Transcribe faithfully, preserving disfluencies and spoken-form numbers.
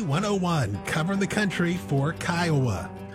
one oh one, cover the country for Kiowa.